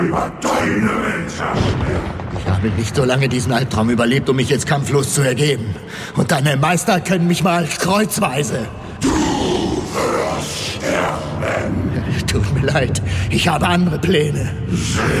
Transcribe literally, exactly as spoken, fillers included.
über deine Welt herrscht. Ich habe nicht so lange diesen Albtraum überlebt, um mich jetzt kampflos zu ergeben. Und deine Meister können mich mal kreuzweise. Du wirst sterben. Tut mir leid, ich habe andere Pläne.